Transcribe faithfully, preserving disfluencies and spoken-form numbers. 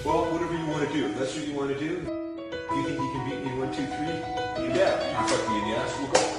Well, whatever you want to do. That's what you want to do. If you think you can beat me one, two, three, you bet. You fuck me in the ass. We'll go.